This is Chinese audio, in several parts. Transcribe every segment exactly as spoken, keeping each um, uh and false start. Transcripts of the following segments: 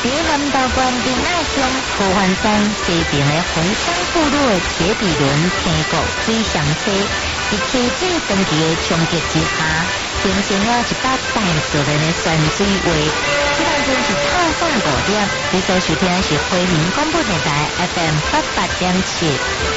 在南道县平爱乡河湾山西边的红山古路的铁皮轮天国水上车，在车子长期的冲击之下，形成了一把带自然的山水画。这当中是透早五点，你所收听的是回民广播电台 F M 八八点七。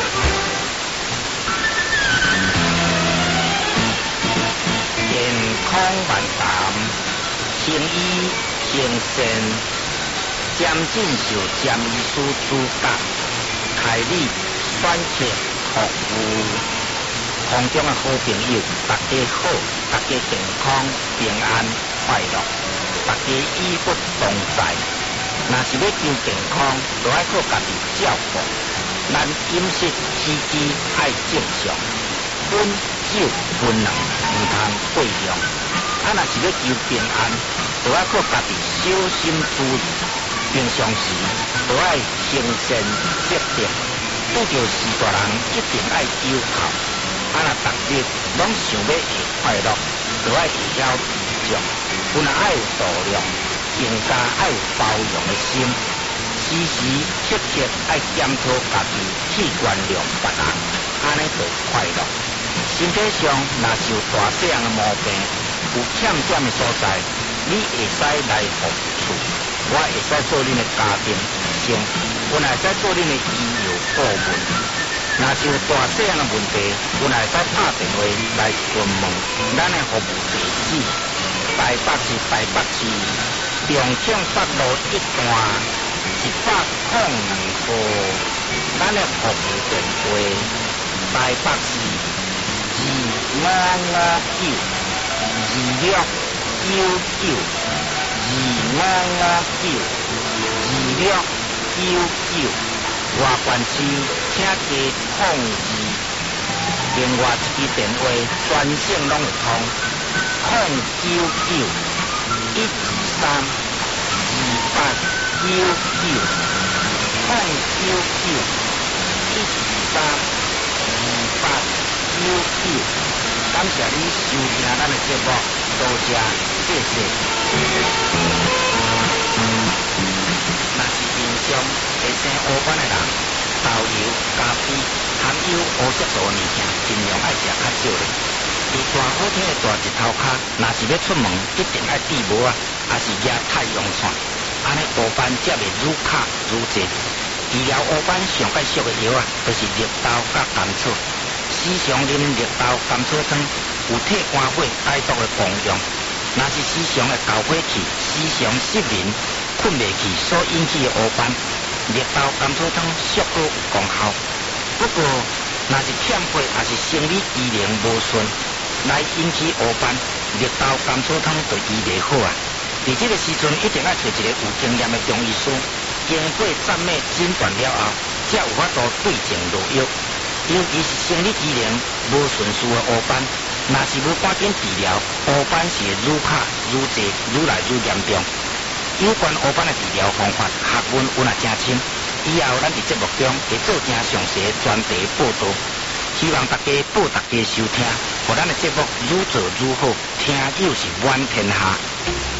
健康万淡，行医行善。占诊受占医师主教，开立选择服务。空中的好朋友，大家好，大家健康平安快乐，大家医不同在。若是要求健康，就爱靠家己照顾。咱饮食起居爱正常，温酒温凉，唔通过量。啊，若是要求平安，就爱靠家己小心注意。平常时都爱行善积德，拄着是大人一定爱有效。啊，若逐日拢想要会快乐，就爱会晓自重，本来爱有度量，更加爱有包容的心，时时刻刻爱检讨家己器官量别人，安尼就快乐。身体上若是有大细样的毛病，有欠点的所在，你会使来服处。我会使做恁的家庭医生，我会使做恁的医疗顾问。若是有大细样的问题，我会使打电话来询问。咱的服务地址：台北市台北市重庆北路一段一百零二号。咱的服务电话：台北市二五五九二六九九。二五五九二六九九，外县市请加控二，另外一支电话全省拢会通，控九九一二三二八九九，控九九一二三二八九九。感谢你收听咱的节目，多谢，谢谢。若是平常会生黑斑的人，豆油、咖啡含有黑色素的物件，尽量爱食较少咧。伫大好天的大日头下，若是要出门，一定爱戴帽啊，还是举太阳伞，安尼黑斑才袂愈卡愈侪。治疗黑斑上介俗的药啊，就是绿豆甲甘草。时常啉绿豆甘草汤，有退肝火解毒的功用。若是时常的交火气，时常失眠、困袂去所引起的黑斑，绿豆甘草汤适合有功效。不过，若是欠火还是生理机能无顺，来引起黑斑，绿豆甘草汤就医袂好啊。伫这个时阵，一定要找一个有经验的中医师，经过赞美诊断了后，才有法度对症落药。尤其是生理机能无顺序的黑斑。若是无赶紧治疗，黑斑是会愈卡愈侪，愈来愈严重。有关黑斑的治疗方法，学问有也真深。以后咱伫节目中会做正详细的专题报道，希望大家报大家收听，互咱的节目愈做愈好，听友是满天下。